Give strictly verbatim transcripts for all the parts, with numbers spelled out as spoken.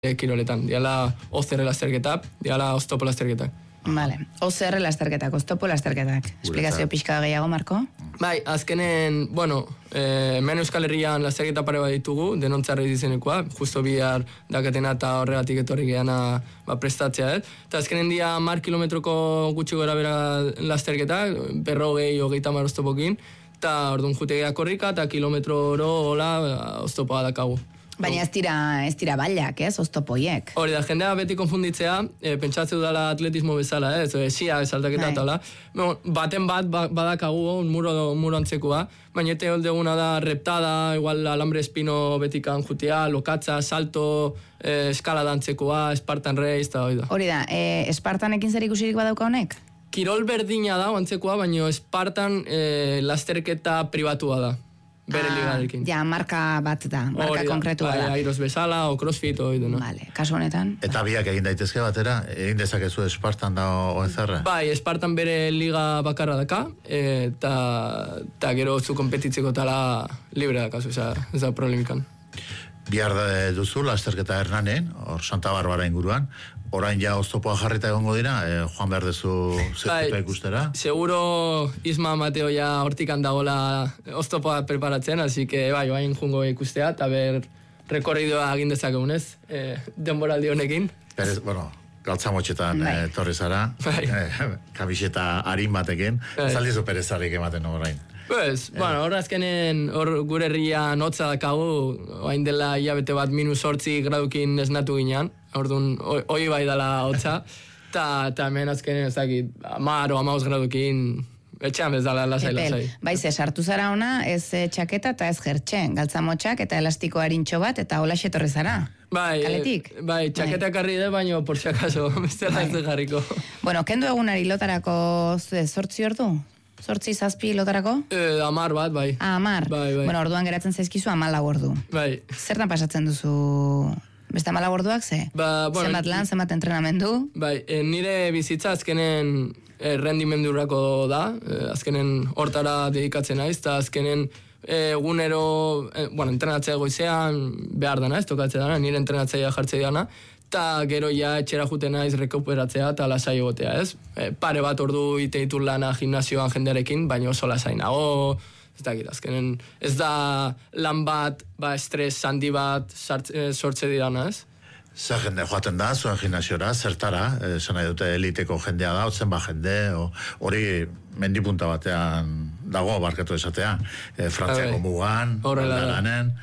kiroletan. Diala O C R lasterketak, diala oztopo lasterketak. Vale. O C R lasterketak, oztopo lasterketak. Esplikazio pixka gehiago, Marko? Bai, azkenen, bueno, eh, hemen Euskal Herrian lasterketa pare bat ditugu, denontzarri izenekoa, justo bihar dakatena eta horregatik etorri geana ba, prestatzea, eh? Eta azkenen dia mar kilometroko gutxi gora bera lasterketak, berrogei, hogeita mar oztopokin, eta orduan jutegea korrika, eta kilometro oro hola oztopoa dakagu. Baina ez dira, ez dira bailak, ez, oztopoiek. Hori da, jendea beti konfunditzea, e, pentsatzeu dala atletismo bezala, ez, e, xia, saltaketa eta hola. Baten bat ba, badakagu, un muro, muro antzekoa, baina ete holdeguna da reptada, igual alambre espino betikan jutia, lokatza, salto, e, eskalada antzekoa, Spartan Race, eta hori da. Hori da, e, Spartanekin zer ikusirik badauka honek? Kirol berdina da, antzekoa, baina Spartan e, lasterketa pribatua da. Bere ah, ligarekin. Ja, marka bat da, marka konkretua da. Bai, Airos bezala, o CrossFit, o iduna. Vale, kasu honetan. Eta biak egin daitezke batera, egin dezakezu Spartan da O C R? Bai, Spartan bere liga bakarra daka, eta eta gero zu kompetitzeko tala libre daka, oza, ez da problemikan. Bihar duzu, lasterketa Hernanen, hor Santa Barbara inguruan, orain ja oztopoa jarrita egongo dira, eh, joan behar dezu zertuta ikustera? Seguro Isma Mateo ja hortikan dagoela oztopoa preparatzen, así que bai, bain jungo ikustea, eta ber rekorridoa egin dezakegunez, eh, denboraldi honekin. Perez, bueno, galtzamotxetan eh, torri zara, eh, kamiseta harin batekin, zaldizu perezarrik ematen orain. Pues, eh. bueno, hor azkenen, hor gure herria notza dakagu, oain dela hilabete bat minus hortzi gradukin esnatu ginean, orduan, hoi bai dela hotza, eta hemen azkenen ez dakit, amar o amaus gradukin, etxean bez dala lasai lasai. Baiz, sartu zara ona, ez txaketa eta ez jertxe, galtzamotxak eta elastiko harintxo bat, eta hola xetorri zara. Bai, kaletik? Bai, txaketa karri de, baino por si acaso, bestela ez de jarriko. Bueno, kendu egunari lotarako zortzi ordu? Zortzi zazpi lotarako? Eh, amar bat, bai. Ah, amar? Bai, bai. Bueno, orduan geratzen zaizkizu amalau ordu. Bai. Zertan pasatzen duzu beste amalau orduak ze? Ba, bueno, zenbat lan, zenbat entrenamendu? Bai, e, nire bizitza azkenen e, rendimendurako da, e, azkenen hortara dedikatzen naiz, eta azkenen egunero, e, bueno, entrenatzea goizean behar dana, ez tokatzea dana, nire entrenatzea jartzea dana, eta gero ja etxera juten naiz rekuperatzea eta lasai egotea, ez? E, pare bat ordu ite ditur lana gimnasioan jendearekin, baina oso lasai nago, ez dakit, azkenen ez da lan bat, ba, estres handi bat sortze dirana, ez? Zer jende joaten da, zuen gimnasiora, zertara, esan nahi dute eliteko jendea da, otzen ba jende, hori mendipunta batean dago barkatu esatea, e, Frantziako mugan, Aldaranen,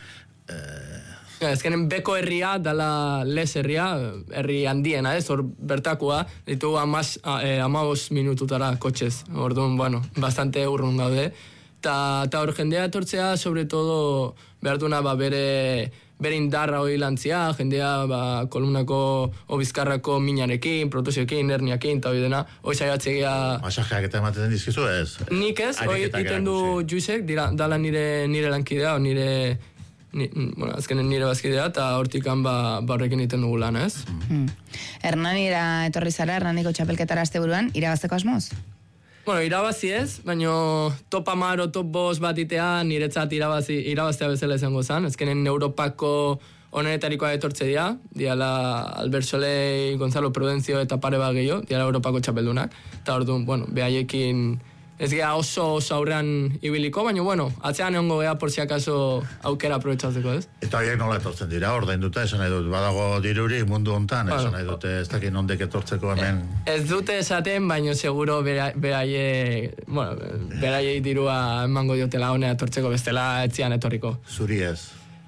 Ja, ezkenen beko herria, dala les herria, herri handiena, ez, hor bertakoa, ditu amaz, eh, amabos minututara kotxez, orduan, bueno, bastante urrun gaude, eta hor jendea etortzea, sobre todo, behar duna, ba, bere, bere indarra hori lantzia, jendea, ba, kolumnako, obizkarrako minarekin, protosioekin, herniakin, eta hori dena, hori saiatzea... Masajeak eta ematen dizkizu, ez? Nik ez, hori iten du Juisek, dala nire, nire lankidea, o nire... Ni, bueno, azkenen nire bazkidea eta hortikan ba, barrekin iten dugu lan, ez? Mm. Hernanira etorri zara, Hernaniko txapelketara azte buruan, irabazteko asmoz? Bueno, irabazi ez, baina top amar o top bos bat itea niretzat irabazi, irabaztea bezala izango zen. Ezkenen Europako onenetarikoa etortze dira, diala Albert Solei, Gonzalo Prudencio eta pare bat gehiago, diala Europako txapeldunak. Eta orduan, bueno, behaiekin... Ez gea oso, oso aurrean ibiliko, baina, bueno, atzean egongo gea por si acaso aukera aprobetxatzeko, ez? Eta horiek nola etortzen dira, ordain dute, esan nahi dut, badago diruri mundu hontan, esan nahi dute, ez dakit nondek etortzeko hemen. Ez dute esaten, baina seguro beraie, bueno, beraie dirua emango diotela honea etortzeko bestela etzian etorriko. Zuri ez?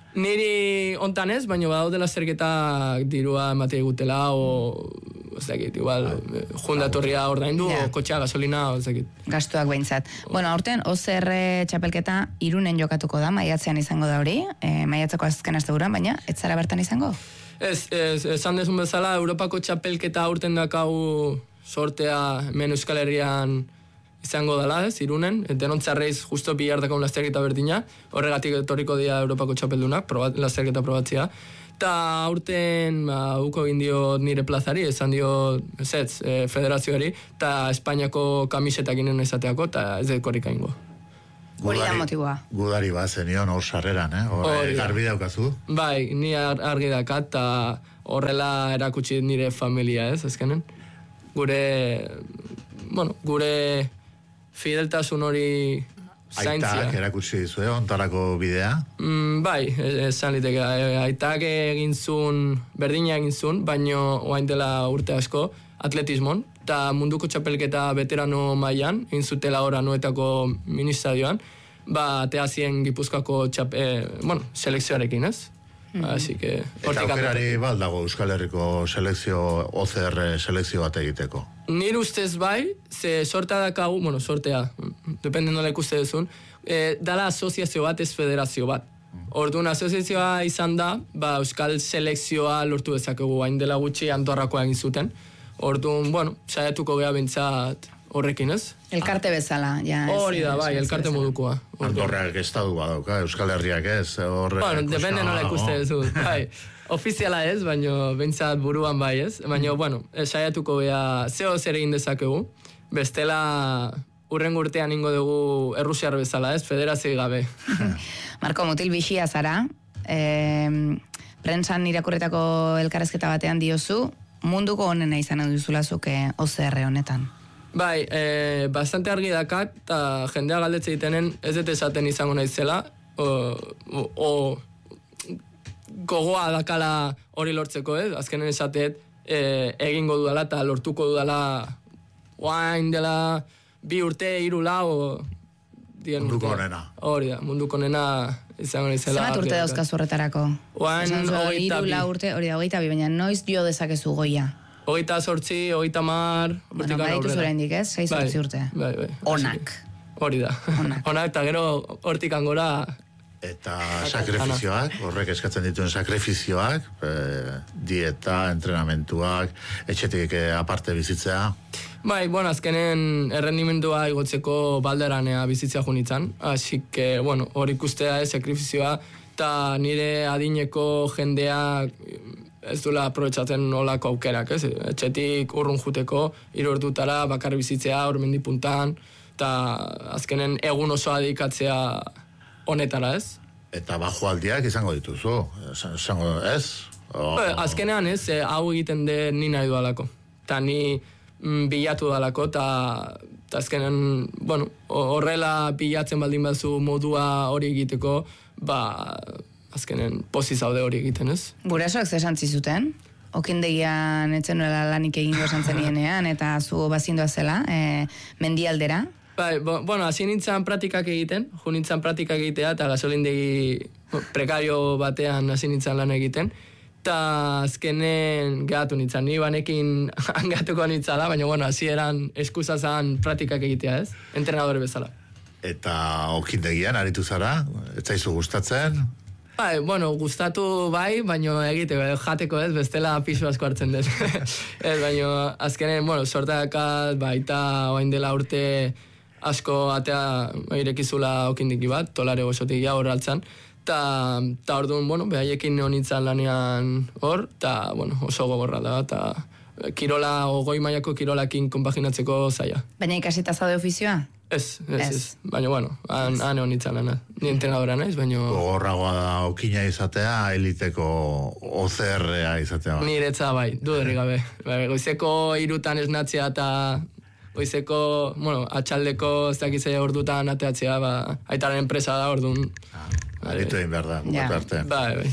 Niri hontan ez, baina badaudela zerketak dirua ematei gutela, o... ez dakit, igual, jundatorria ordaindu, yeah. o kotxea, gasolina, ez dakit. Gastuak behintzat. Bueno, aurten, O C R txapelketa Irunen jokatuko da, maiatzean izango da hori, e, maiatzeko azken asteburuan, baina, ez zara bertan izango? Ez, ez, esan dezun bezala, Europako txapelketa aurten dakau sortea hemen Euskal Herrian izango dela, ez, Irunen, denontzarreiz justo bilardako lasterketa berdina, horregatik etorriko dira Europako txapeldunak, probat, lasterketa probatzea, eta aurten ba, uko egin dio nire plazari, esan dio zetz, e, federazioari, eta Espainiako kamisetak inen ezateako, eta ez dekorik aingo. Hori da motiboa. Gudari bat zenion hor sarreran, eh? Hor garbi daukazu. Bai, ni argi dakat, eta horrela erakutsi nire familia, ez, azkenen. Gure, bueno, gure fideltasun hori zaintzia. Aitak erakutsi dizu, eh, ontarako bidea? Mm, bai, esan liteke, aitak egin zuen, berdina egin zuen, baino oain dela urte asko, atletismon, eta munduko txapelketa veterano mailan, egin zutela ora nuetako ministradioan, ba, teazien Gipuzkoako txap, eh, bueno, selekzioarekin, ez? Mm -hmm. Así que... Eta aukerari baldago Euskal Herriko selekzio, O C R selekzio bat egiteko? Nire ustez bai, ze sortea dakagu, bueno, sortea, depende nola ikuste duzun, eh, dala asoziazio bat, ez federazio bat. Orduan, asoziazioa izan da, ba, Euskal selekzioa lortu dezakegu, hain dela gutxi Andorrakoa egin zuten. Orduan, bueno, saiatuko geha bintzat horrekin, ez? Elkarte bezala, ja. Hori da, bai, elkarte modukoa. Andorrak estadu badauka, Euskal Herriak ez. Bueno, depende nola ikuste duzu, bai. Ofiziala ez, baina bintzat buruan bai ez. Baina, bueno, saiatuko geha zeo zer egin dezakegu. Bestela, urren urtean ingo dugu Errusiar bezala ez, federazio gabe. Marko, mutil bixia zara, e, prentsan irakurretako elkarrezketa batean diozu, munduko honena izan duzula zuke O C R honetan. Bai, e, bastante argi dakat, eta jendea galdetze ditenen ez dut esaten izango naizela, o, o, o gogoa dakala hori lortzeko, ez? Azkenen esatet e, egingo dudala eta lortuko dudala oain dela bi urte, hiru lau, munduko honena. Hori da, munduko honena izango naizela. Zemat urte dauzkazu horretarako? Oain hogeita bi. Urte, hori da, hogeita bi, baina noiz jo dezakezu goia? Hogeita sortzi, hogeita mar, bueno, baditu zura indik, ez? Seiz sortzi urte. Bai, bai. Onak. Hori da. Onak. Onak, eta gero hortik angora... Eta sakrifizioak, horrek eskatzen dituen sakrifizioak, e, dieta, entrenamentuak, etxetik aparte bizitzea. Bai, bueno, azkenen errendimendua igotzeko balderanea bizitzea junitzen, así que, bueno, hori ikustea ez, sakrifizioa, eta nire adineko jendea ez duela aprobetsatzen olako aukerak, ez? Etxetik urrun juteko, hiru ordutara, bakar bizitzea, hormendi puntan, eta azkenen egun osoa dedikatzea honetara, ez? Eta bajoaldiak izango dituzu, izango, ez? O, azkenean, ez, hau egiten de ni nahi dualako. Eta ni mm, bilatu dualako, eta azkenean, bueno, horrela bilatzen baldin bazu modua hori egiteko, ba, azkenen pozi zaude hori egiten, ez? Gurasoak zesan zizuten? Okindegian etzen nuela lanik egingo esan zenienean, eta zu bazindoa zela, e, mendialdera? Bai, bo, bueno, hasi nintzen praktikak egiten, jo nintzen praktikak egitea, eta gasolindegi prekario batean hasi nintzen lan egiten, eta azkenen gehatu nintzen, ni banekin angatuko nintzala, baina, bueno, hasi eran eskusa zan praktikak egitea, ez? Entrenadore bezala. Eta okindegian aritu zara, ez zaizu gustatzen? Bai, bueno, gustatu bai, baina egiteko, jateko ez, bestela pisu asko hartzen dut. Ez, baina azkenen, bueno, sortakat, baita oain dela urte asko atea irekizula okindiki bat, tolare gozotikia hor altzan, eta orduan, bueno, behaiekin neonitzan lanean hor, eta, bueno, oso gogorra da, eta kirola, goi mailako kirolakin konpaginatzeko zaila. Baina ikasita zaude ofizioa? Ez, ez, ez. Baina, bueno, han neonitzan lana. Ni entrenadora naiz, baina... Gogorragoa da okina izatea, eliteko O C R-a izatea. Niretza bai, duderik gabe. Goizeko irutan esnatzea eta... Goizeko, bueno, atxaldeko ez dakitzea ordutan ateatzea, ba, aitaren enpresa da, orduan. Ah, aritu egin behar da, bukatu arte. Bai, bai.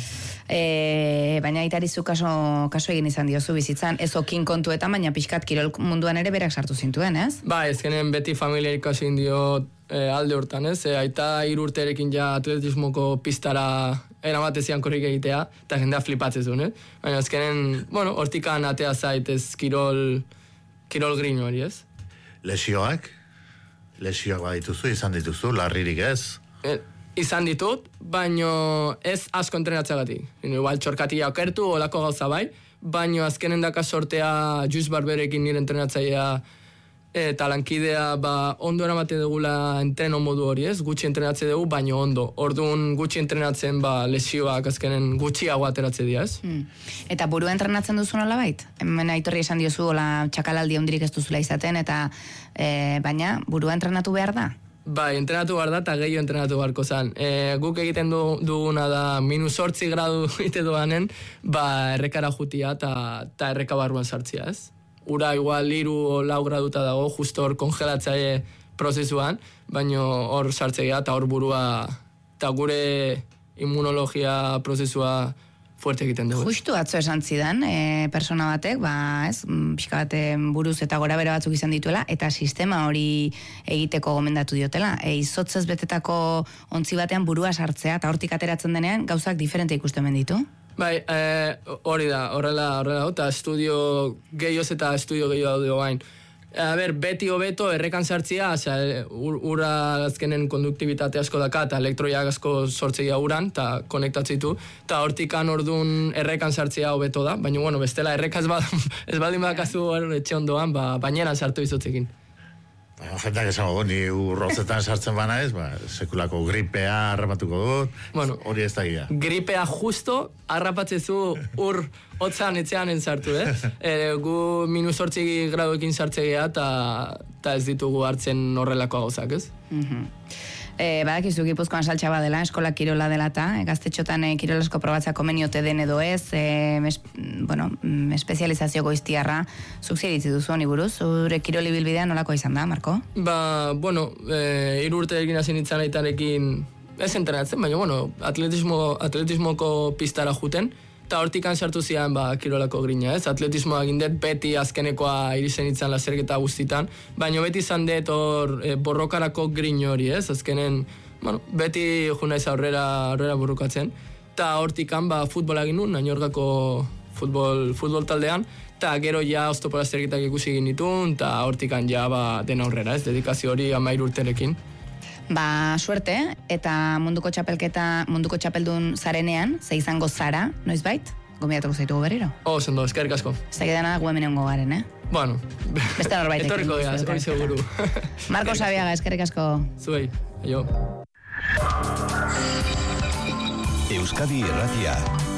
E, baina aitarizu kaso, kaso egin izan diozu bizitzan, ez okin kontuetan, baina pixkat kirol munduan ere berak sartu zintuen, ez? Bai, ezkenen beti familia ikasi indio e, alde hortan, ez? E, aita hiru urterekin ja atletismoko pistara eramatezian korrik egitea, eta jendea flipatzen zuen, eh? Baina ezkenen, bueno, hortikan atea zaitez kirol, kirol grino hori, ez? Lesioak? Lesioak badituzu, izan dituzu, larririk ez? E, izan ditut, baino ez asko entrenatzeagatik. Igual txorkatia okertu, olako gauza bai, baino azkenen daka sortea Just Barberekin nire entrenatzaia eta lankidea ba, ondo eramate dugula entreno modu hori ez, gutxi entrenatze dugu, baino ondo. Orduan gutxi entrenatzen ba, lesioak azkenen gutxiago ateratze dira ez. Hmm. Eta burua entrenatzen duzu nola bait? Hemen aitorri esan diozu, ola txakalaldi handirik ez duzula izaten, eta e, baina burua entrenatu behar da? Bai, entrenatu behar da, eta gehiago entrenatu beharko zan. E, guk egiten du, duguna da, minus sortzi gradu ite doanen, ba, errekara jutia eta erreka barruan sartzia, ez? Ura igual iru o lau graduta dago, justo hor kongelatzaile prozesuan, baino hor sartzea eta hor burua, eta gure immunologia prozesua fuerte egiten dugu. Justu atzo esan zidan, e, persona batek, ba, ez, pixka baten buruz eta gora bera batzuk izan dituela, eta sistema hori egiteko gomendatu diotela. E, izotzez betetako ontzi batean burua sartzea, eta hortik ateratzen denean, gauzak diferente ikusten benditu. Bai, e, hori da, horrela, horrela, eta estudio gehioz eta estudio gehiago daude bain. A ber, beti hobeto errekan sartzia, osea, ura azkenen konduktibitate asko daka, eta elektroiak asko sortzegia uran, eta konektatzitu, eta hortikan ordun errekan sartzia hobeto da, baina, bueno, bestela erreka ez, bad, ez baldin badakazu etxe ondoan, ba, bainera sartu izotzekin. Ba, jentak esango, ni urrozetan sartzen bana ez, ba, sekulako gripea harrapatuko dut, bueno, hori ez da gira. Gripea justo harrapatzezu ur hotzan etxean sartu, eh? E, gu minus hortzi graduekin sartzea eta ez ditugu hartzen horrelako gauzak, ez? Mhm. E, badakizu Gipuzkoan saltxa badela, eskola kirola dela eta e, gaztetxotan e, kirolasko probatzea komeniote den edo ez, e, mes, bueno, espezializazio goiztiarra, zuk ziritzi duzu honi buruz, zure kiroli bilbidea nolako izan da, Marko? Ba, bueno, e, hiru urte egin hasi nintzen aitarekin ez entrenatzen, baina, bueno, atletismo, atletismoko pistara juten, eta hortikan sartu zian, ba, kirolako grina, ez? Atletismoa gindet beti azkenekoa irizen itzan laserketa guztitan, baina beti izan dut hor e, borrokarako grin hori, ez? Azkenen, bueno, beti juna ez aurrera, aurrera borrokatzen, eta hortikan, ba, futbola egin nun, Nañorgako futbol, futbol taldean, eta gero ja oztopo laserketak ikusi egin ditun, eta hortikan ja, ba, den aurrera, ez? Dedikazio hori amairu urterekin. Ba, suerte, eta munduko txapelketa, munduko txapeldun zarenean, ze izango zara, noizbait, gombiatuko zaitugu berriro. Oh, sendo, eskerrik asko. Ez da gana gu hemen garen, eh? Bueno, beste norbait. Etorriko geaz, hori seguru. Marko Sabiaga, eskerrik asko. Zuei, aio. Euskadi Irratia.